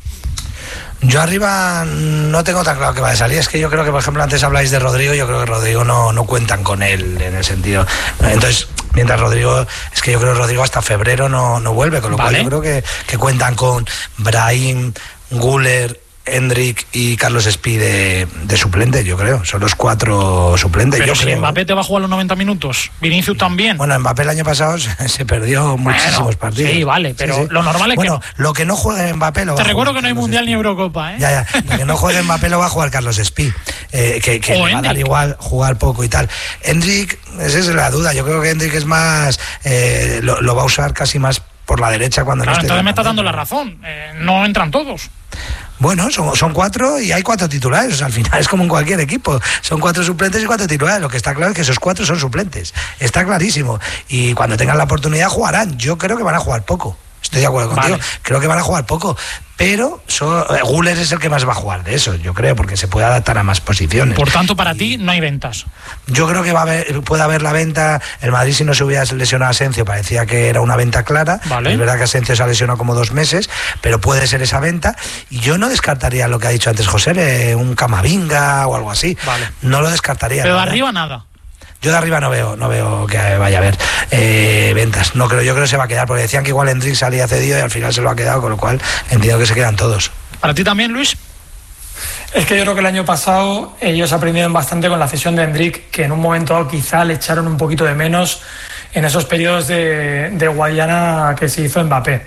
Yo arriba no tengo tan claro que va a salir. Es que yo creo que, por ejemplo, antes habláis de Rodrigo. Yo creo que Rodrigo no, no cuentan con él en el sentido. Entonces, mientras Rodrigo, es que yo creo que Rodrigo hasta febrero no, no vuelve, con lo vale. cual yo creo que, que cuentan con Brahim, Güler, Endrick y Carlos Espí de, de suplente, yo creo. Son los cuatro suplentes. Pero yo si creo. Mbappé te va a jugar los noventa minutos, Vinicius también. Bueno, Mbappé el año pasado se, se perdió bueno, muchísimos partidos. Sí, vale, pero sí, sí. Lo normal es bueno, que no. Lo que no juegue Mbappé lo te va a recuerdo jugar que no hay Carlos Mundial Espí. ni Eurocopa, ¿eh? Ya, ya. Lo que no juegue Mbappé lo va a jugar Carlos Espí. Eh, que que le va a dar igual jugar poco y tal. Endrick, esa es la duda. Yo creo que Endrick es más. Eh, lo, lo va a usar casi más por la derecha cuando claro, no esté. Entonces me está dando la razón. Eh, no entran todos. Bueno, son, son cuatro y hay cuatro titulares. O sea, al final es como en cualquier equipo. Son cuatro suplentes y cuatro titulares. Lo que está claro es que esos cuatro son suplentes. Está clarísimo. Y cuando tengan la oportunidad jugarán. Yo creo que van a jugar poco. Estoy de acuerdo contigo. Vale. Creo que van a jugar poco. Pero so, eh, Güler es el que más va a jugar de eso, yo creo, porque se puede adaptar a más posiciones. Por tanto, para y... ti no hay ventas. Yo creo que va a haber, puede haber la venta. El Madrid, si no se hubiera lesionado a Asensio, parecía que era una venta clara. Vale. Es verdad que Asensio se ha lesionado como dos meses, pero puede ser esa venta. Y yo no descartaría lo que ha dicho antes José, eh, un Camavinga o algo así. Vale. No lo descartaría. Pero de arriba nada. Yo de arriba no veo, no veo que vaya a haber eh, ventas. No creo, yo creo que se va a quedar, porque decían que igual Endrick salía cedido y al final se lo ha quedado, con lo cual entiendo que se quedan todos. ¿Para ti también, Luis? Es que yo creo que el año pasado ellos aprendieron bastante con la cesión de Endrick, que en un momento dado quizá le echaron un poquito de menos en esos periodos de, de Guayana que se hizo Mbappé.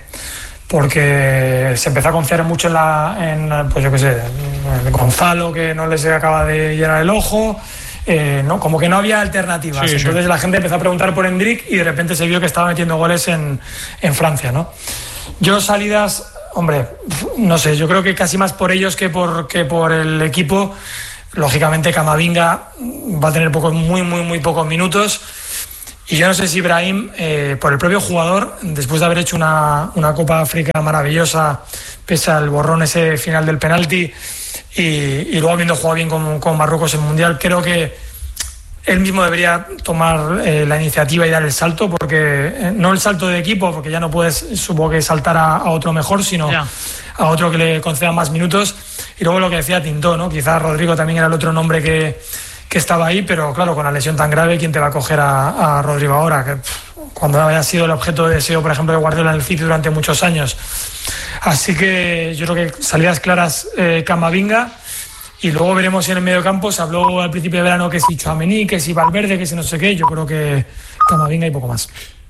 Porque se empezó a confiar mucho en, la, en pues yo qué sé, en Gonzalo, que no les acaba de llenar el ojo. Eh, no, como que no había alternativas. Sí, entonces sí. La gente empezó a preguntar por Endrick y de repente se vio que estaba metiendo goles en, en Francia, ¿no? Yo salidas, hombre, no sé, yo creo que casi más por ellos que por, que por el equipo. Lógicamente Camavinga va a tener pocos, muy, muy, muy pocos minutos. Y yo no sé si Brahim, eh, por el propio jugador, después de haber hecho una, una Copa África maravillosa, pese al borrón ese final del penalti, y, y luego habiendo jugado bien con, con Marruecos en el Mundial, creo que él mismo debería tomar eh, la iniciativa y dar el salto, porque eh, no el salto de equipo, porque ya no puedes, supongo que saltar a, a otro mejor, sino yeah. a otro que le conceda más minutos. Y luego lo que decía Tintó, ¿no? Quizás Rodrigo también era el otro nombre que, que estaba ahí, pero claro, con la lesión tan grave, ¿quién te va a coger a, a Rodrigo ahora? Que, pff, cuando haya sido el objeto de deseo, por ejemplo, de Guardiola en el City durante muchos años. Así que yo creo que salidas claras, eh, Camavinga, y luego veremos si en el medio campo se habló al principio de verano que si Tchouaméni, que si Valverde, que si no sé qué. Yo creo que Camavinga y poco más.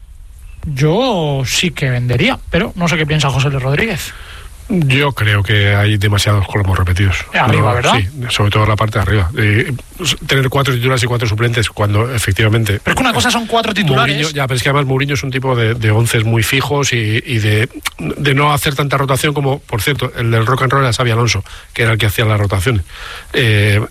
Yo sí que vendería, pero no sé qué piensa José Luis Rodríguez. Yo creo que hay demasiados colomos repetidos. Arriba, no, ¿verdad? Sí, sobre todo la parte de arriba. Eh, tener cuatro titulares y cuatro suplentes cuando efectivamente... Pero es que una cosa son cuatro titulares... Mourinho, ya, pero es que además Mourinho es un tipo de, de onces muy fijos y, y de, de no hacer tanta rotación como, por cierto, el del rock and roll era Xabi Alonso, que era el que hacía las rotaciones. Eh,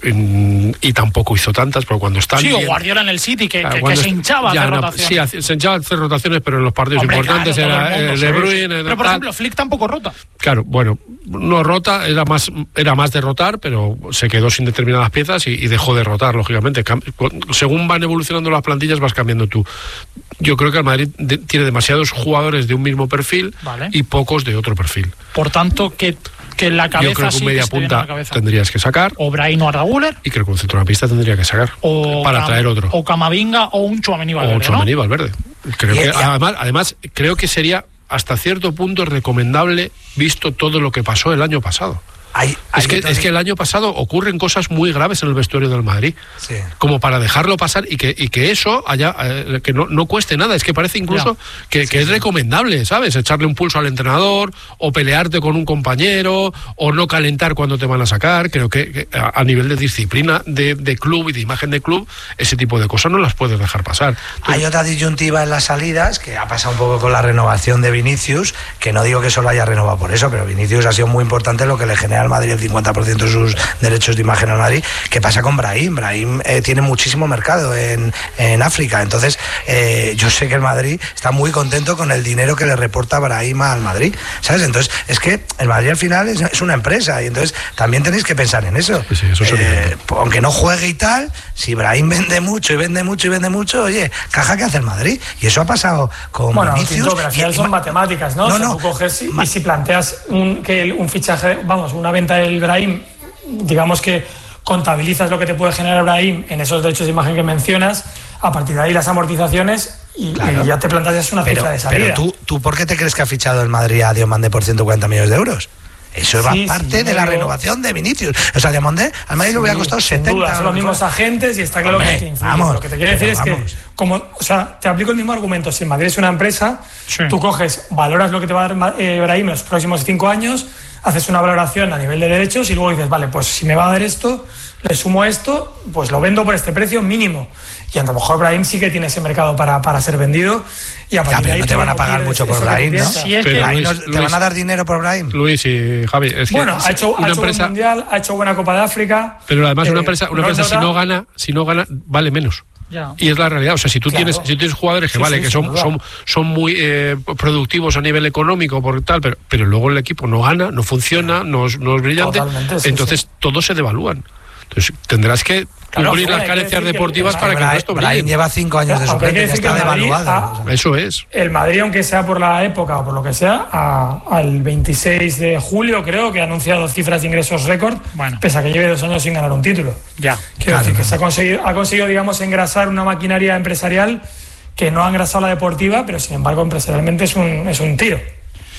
eh, y tampoco hizo tantas, pero cuando está... Sí, bien, o Guardiola en el City, que, que, que se hinchaba ya, hacer no, rotaciones. Sí, se hinchaba hacer rotaciones, pero en los partidos Hombre, importantes claro, era el, el De Bruyne... Pero, por tal. ejemplo, Flick tampoco rota. Claro, bueno, no rota, era más era más de rotar, pero se quedó sin determinadas piezas y, y dejó de rotar, lógicamente. Según van evolucionando las plantillas, vas cambiando tú. Yo creo que el Madrid de, tiene demasiados jugadores de un mismo perfil vale. y pocos de otro perfil. Por tanto, que, que la cabeza Yo creo que un sí media que punta tendrías que sacar. O Brahim o Arda Güler. Y creo que un centrocampista tendría que sacar. O para Cam, traer otro. O Camavinga o un Tchouaméni Valverde. O un Tchouaméni ¿no? Valverde. Creo que, además, además, creo que sería hasta cierto punto recomendable visto todo lo que pasó el año pasado. Hay, hay es, que, es que el año pasado ocurren cosas muy graves en el vestuario del Madrid, sí. como para dejarlo pasar y que, y que eso haya, eh, que no, no cueste nada. Es que parece incluso que, sí, que es sí. recomendable, ¿sabes? Echarle un pulso al entrenador o pelearte con un compañero o no calentar cuando te van a sacar. Creo que, que a nivel de disciplina de, de club y de imagen de club, ese tipo de cosas no las puedes dejar pasar. Entonces, hay otra disyuntiva en las salidas que ha pasado un poco con la renovación de Vinicius, que no digo que solo haya renovado por eso, pero Vinicius ha sido muy importante lo que le genera al Madrid el cincuenta por ciento de sus derechos de imagen al Madrid. ¿Qué pasa con Brahim? Brahim eh, tiene muchísimo mercado en, en África, entonces eh, yo sé que el Madrid está muy contento con el dinero que le reporta Brahim al Madrid, ¿sabes? Entonces es que el Madrid al final es, es una empresa y entonces también tenéis que pensar en eso. Sí, sí, eso eh, aunque no juegue y tal, si Brahim vende mucho y vende mucho y vende mucho, oye, caja que hace el Madrid, y eso ha pasado con bueno, Vinicius. Pero al final son matemáticas, ¿no? No, o sea, no. Tú coges y, y si planteas un, que un fichaje, vamos, una venta del Brahim, digamos que contabilizas lo que te puede generar Brahim en esos derechos de imagen que mencionas, a partir de ahí las amortizaciones y, claro. y ya te planteas una pero, cifra de salida. Pero tú, ¿tú por qué te crees que ha fichado el Madrid a Diomande por ciento cuarenta millones de euros? Eso va Sí, parte sí, de la no, renovación de Vinicius. O sea, Diamandé al Madrid le hubiera costado sin setenta. duda, son los mismos agentes y está claro Hombre, que influye. vamos, Lo que te quiero decir es vamos. que, como, o sea, te aplico el mismo argumento. Si el Madrid es una empresa, Sí. tú coges, valoras lo que te va a dar eh, Brahim en los próximos cinco años, haces una valoración a nivel de derechos y luego dices, vale, pues si me va a dar esto, le sumo esto, pues lo vendo por este precio mínimo. Y a lo mejor Brahim sí que tiene ese mercado para, para ser vendido. Y a Ya, partir de pero ahí no te van a puede pagar cumplir mucho eso por que tú Brahim, ¿no? piensas. Sí, es Pero que Brahim Luis, no- ¿Te Luis- van a dar dinero por Brahim? Luis y Javi, es que Bueno, ha hecho, una ha hecho empresa, buen mundial, ha hecho buena Copa de África. pero además una Eh, empresa, una no empresa si nota- no gana, si no gana, vale menos. Ya. Y es la realidad. O sea, si tú Claro. tienes, si tú tienes jugadores que Sí, vale, sí, que sin son, duda. son, son muy eh, productivos a nivel económico, por tal, pero, pero luego el equipo no gana, no funciona, no es, no es brillante, Totalmente, sí, entonces sí. todos se devalúan. Entonces tendrás que Claro, cubrir fuera, las hay que carencias decir que deportivas el- para que el Brahim, resto Brahim brille. lleva cinco años de Aunque hay que suplente, ya decir que está el Madrid devaluado. ha- Eso es. El Madrid, aunque sea por la época o por lo que sea, a- al veintiséis de julio creo que ha anunciado cifras de ingresos récord, Bueno. pese a que lleve dos años sin ganar un título. Ya. Quiero Claro, decir que no. se ha conseguido, ha conseguido, digamos, engrasar una maquinaria empresarial que no ha engrasado la deportiva, pero sin embargo empresarialmente es un, es un tiro.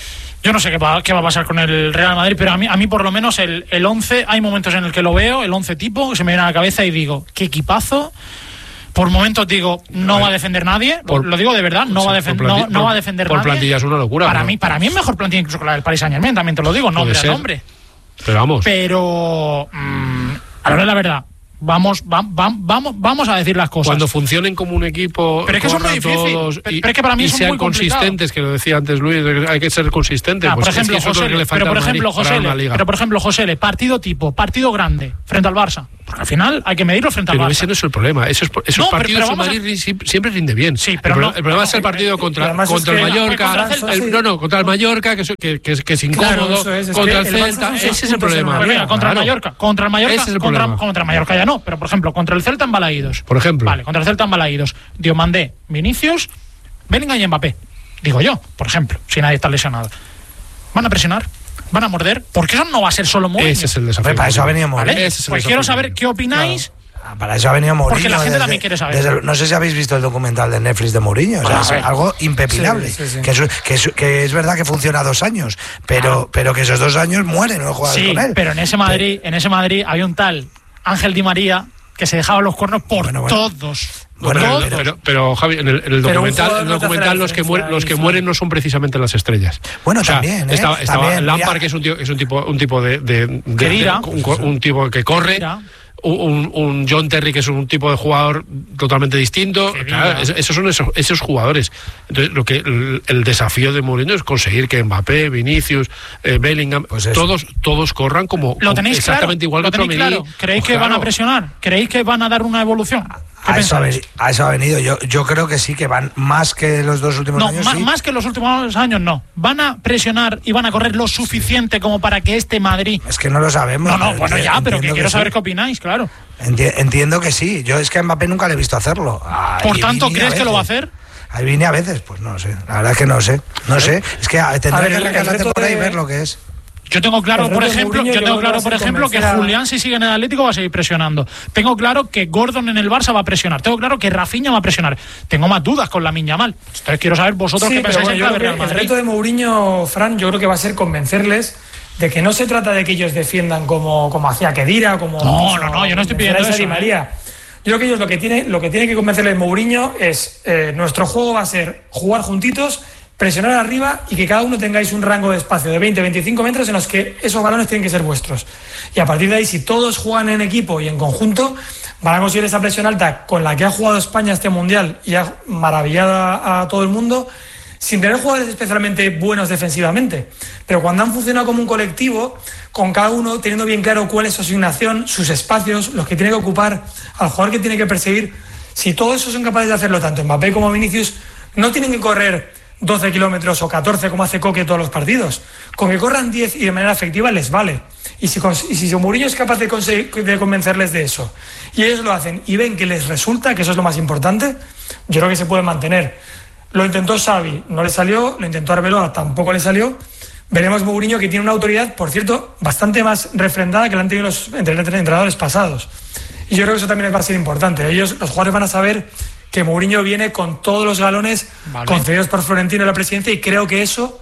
Yo no sé qué va, qué va a pasar con el Real Madrid, pero a mí, a mí por lo menos el, el once, hay momentos en el que lo veo, el once tipo, se me viene a la cabeza y digo, qué equipazo. Por momentos digo, no va a defender nadie, Por- lo digo de verdad, no, sí, va, a por defen- planti- no, no por- va a defender por nadie. plantilla es una locura, Para ¿no? mí, para mí es mejor plantilla incluso que la del Paris Saint-Germain, también te lo digo, Puede nombre ser. al nombre. Pero vamos. Pero, mm, a la hora de la verdad, vamos, va- va- vamos, vamos a decir las cosas. Cuando funcionen como un equipo, Pero es que eso es muy corran difícil. todos Pero- y, pero es que para mí y eso es sean muy complicado. consistentes, que lo decía antes Luis, hay que ser consistentes. Ah, pues por es ejemplo, que eso es lo José, que le falta pero por al Madrid ejemplo, para José, ganar la Liga. pero por ejemplo, José, partido tipo, partido grande frente al Barça, porque al final hay que medirlo frente Pero al Barça. ese no es el problema. Esos, esos No, pero- partidos pero el vamos a- Madrid si- siempre rinde bien. Sí, pero el, no- pro- el problema es el partido y contra, además es contra el que- Mallorca. contra el Celta, el- sí. no, no, contra el Mallorca, que, es- que, que, es- que es incómodo. Claro, eso es, es contra que el el Barça Celta. son Ese seis es el puntos en problema. la Pues Liga. mira, contra el Claro. Mallorca, contra el Mallorca, Ese es el contra, problema. contra el Mallorca ya no, pero por ejemplo, contra el Celta en Balaídos. Por ejemplo. Vale, contra el Celta en Balaídos. Diomandé, Vinicius, Bellingham y Mbappé. Digo yo, por ejemplo, si nadie está lesionado. ¿Van a presionar? ¿Van a morder? Porque eso no va a ser solo Mourinho. Ese es el desafío. Hombre, para eso ha venido ¿Vale? Mourinho. Ese es el Pues desafío. quiero saber qué opináis. Ah, Para eso ha venido Mourinho. Porque la gente desde- también quiere saber. desde el- no sé si habéis visto el documental de Netflix de Mourinho. O sea, Ah, es sí. algo impepinable. Sí, sí, sí. Que, es, que, es, que es verdad que funciona dos años, pero, pero que esos dos años mueren los jugadores Sí, con él. pero en ese Madrid, en ese Madrid había un tal Ángel Di María que se dejaba los cuernos por Bueno, bueno. todos. Bueno, Todos. pero, pero, pero, Javi, en el, en el Pero un documental, jugador en el no te hace documental la los que diferencia mueren, los que ahí, mueren Fran. no son precisamente las estrellas. Bueno, O sea, también, ¿eh? Estaba, estaba También, Lampard, mira. que es un, tío, es un tipo, un tipo de, de, de- Que tira. de- un, un tipo que corre. Tira. Un, un John Terry, que es un tipo de jugador totalmente distinto. Que Claro, diga. es- esos son esos, esos jugadores. Entonces, lo que el, el desafío de Mourinho es conseguir que Mbappé, Vinicius, eh, Bellingham, Pues eso. todos, todos corran como ¿Lo como tenéis exactamente claro? igual ¿Lo que tenéis Tchouaméni. claro? ¿Creéis Pues que van a claro. presionar? ¿Creéis que van a dar una evolución? ¿Qué A eso, ha pensáis? veni- a eso ha venido. Yo, yo creo que sí, que van más que los dos últimos No, años. ma- sí. más que los últimos años no. ¿Van a presionar y van a correr lo suficiente como para que este Madrid... Es que no lo sabemos. No, no, bueno, Enti- ya, pero que entiendo quiero sí. saber qué opináis, claro. Enti- Entiendo que sí. Yo es que a Mbappé nunca le he visto hacerlo. Ah, Por y tanto, Vini ¿crees que lo va a veces. hacer? Ahí vine a veces, pues no sé. La verdad es que no sé. No sé. Es que ah, tendré A ver, que el- arrancar el la reto temporada y de- ver lo que es. Yo tengo claro, El por reto de ejemplo, Mourinho yo yo tengo creo que claro, va a por ser ejemplo, que convencer a- Julián, si sigue en el Atlético, va a seguir presionando. Tengo claro que Gordon en el Barça va a presionar. Tengo claro que Rafinha va a presionar. Tengo más dudas con Lamine Yamal. Entonces quiero saber vosotros Sí, qué pero pensáis bueno, en yo clave creo Real que el Madrid. reto de Mourinho, Fran, yo creo que va a ser convencerles de que no se trata de que ellos defiendan como, como hacía Khedira, como... No, no, no, yo no estoy pidiendo mencionáis a eso, Di María. Yo creo que ellos lo que tiene, lo que tiene que convencerles Mourinho es eh, nuestro juego va a ser jugar juntitos, presionar arriba y que cada uno tengáis un rango de espacio de veinte a veinticinco metros en los que esos balones tienen que ser vuestros. Y a partir de ahí, si todos juegan en equipo y en conjunto, van a conseguir esa presión alta con la que ha jugado España este Mundial y ha maravillado a, a todo el mundo, sin tener jugadores especialmente buenos defensivamente. Pero cuando han funcionado como un colectivo, con cada uno teniendo bien claro cuál es su asignación, sus espacios, los que tiene que ocupar, al jugador que tiene que perseguir, si todos esos son capaces de hacerlo, tanto Mbappé como Vinicius, no tienen que correr doce kilómetros o catorce como hace Coque todos los partidos. Con que corran diez y de manera efectiva les vale. Y si, y si Mourinho es capaz de, conseguir, de convencerles de eso, y ellos lo hacen y ven que les resulta, que eso es lo más importante, yo creo que se puede mantener. Lo intentó Xavi, no le salió, lo intentó Arbeloa, tampoco le salió. Veremos Mourinho, que tiene una autoridad, por cierto, bastante más refrendada que la han tenido los entrenadores pasados. Y yo creo que eso también va a ser importante. Ellos, los jugadores, van a saber que Mourinho viene con todos los galones Vale. concedidos por Florentino en la presidencia, y creo que eso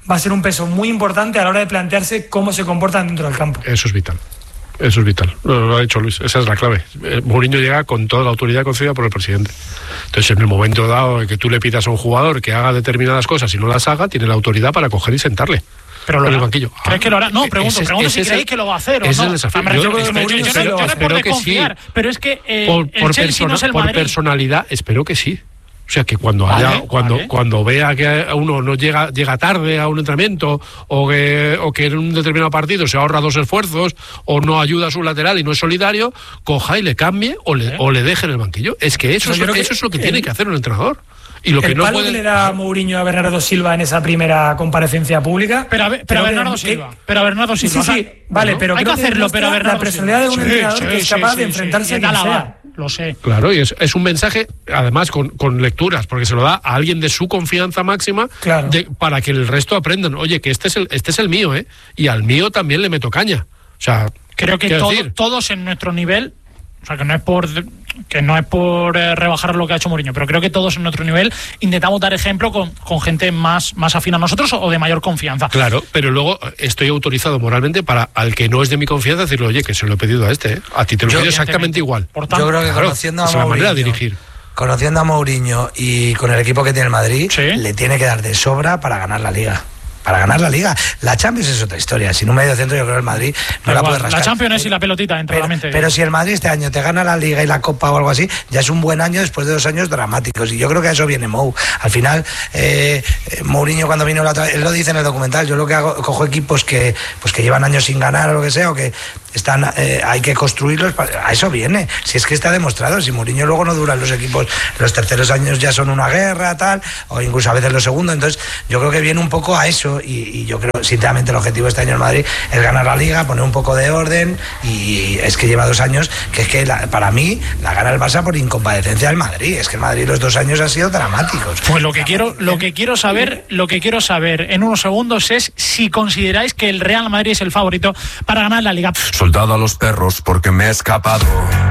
va a ser un peso muy importante a la hora de plantearse cómo se comportan dentro del campo. Eso es vital. Eso es vital, lo, lo ha dicho Luis, esa es la clave. Eh, Mourinho llega con toda la autoridad concedida por el presidente. Entonces, en el momento dado que tú le pidas a un jugador que haga determinadas cosas y no las haga, tiene la autoridad para coger y sentarle. Pero lo en el hará. banquillo. ¿Crees ah, que lo hará? No, pregunto, ese, pregunto ese si creéis el, que lo va a hacer o ese no. Es el desafío. O sea, yo, yo, yo, yo, espero, yo, yo, espero, no, yo no espero por que desconfiar, sí. pero es que eh, por, el por, Chelsea persona, no es el por Madrid. personalidad, espero que sí. O sea, que cuando vale, haya, cuando, vale. cuando vea que uno no llega, llega tarde a un entrenamiento o que, o que en un determinado partido se ahorra dos esfuerzos o no ayuda a su lateral y no es solidario, coja y le cambie o le, ¿Eh? o le deje en el banquillo. Es que eso, Yo es, lo, que eso es lo que el, tiene que hacer un entrenador. Y lo el que no palo puede... que le da Mourinho a Bernardo Silva en esa primera comparecencia pública. Pero a, pero a Bernardo que, Silva. Pero a Bernardo Silva. Sí, sí, vale, ¿no? pero hay que hacerlo, pero a Bernardo la personalidad Silva. de un sí, entrenador sí, que es sí, capaz sí, de enfrentarse sí, a quien sea. Lo sé. Claro, y es, es un mensaje, además, con, con lecturas, porque se lo da a alguien de su confianza máxima, claro. de, para que el resto aprendan. Oye, que este es el, este es el mío, ¿eh? Y al mío también le meto caña. O sea, creo que todo, todos en nuestro nivel, o sea, que no es por que no es por eh, rebajar lo que ha hecho Mourinho, pero creo que todos en nuestro nivel intentamos dar ejemplo con, con gente más, más afín a nosotros o de mayor confianza. Claro, pero luego estoy autorizado moralmente para al que no es de mi confianza decirle, oye, que se lo he pedido a este, ¿eh? A ti te lo pido exactamente igual. Por tanto, yo creo que claro, conociendo a es Mourinho, la manera de dirigir. Conociendo a Mourinho y con el equipo que tiene el Madrid, ¿sí? Le tiene que dar de sobra para ganar la Liga. Para ganar la Liga. La Champions es otra historia. Sin un medio centro, yo creo que el Madrid no pero la igual, puede rascar. La Champions es y la pelotita dentro pero, de la mente. Pero si el Madrid este año te gana la Liga y la Copa o algo así, ya es un buen año después de dos años dramáticos. Y yo creo que a eso viene Mou. Al final, eh, Mourinho cuando vino la otra vez, él lo dice en el documental, yo lo que hago, cojo equipos que, pues que llevan años sin ganar o lo que sea, o que están, eh, hay que construirlos, a eso viene. Si es que está demostrado, si Mourinho luego no dura en los equipos, los terceros años ya son una guerra, tal, o incluso a veces los segundos, entonces yo creo que viene un poco a eso y, y yo creo sinceramente el objetivo de este año en Madrid es ganar la Liga, poner un poco de orden y es que lleva dos años que es que la, para mí la gana el Barça por incomparecencia del Madrid, es que el Madrid los dos años han sido dramáticos. Pues lo que quiero, lo que quiero saber, lo que quiero saber en unos segundos es si consideráis que el Real Madrid es el favorito para ganar la Liga. Soldado a los perros porque me he escapado.